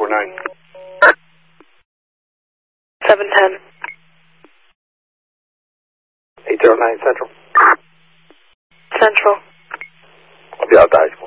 809. 710. 809 Central. Central. I'll be out, guys.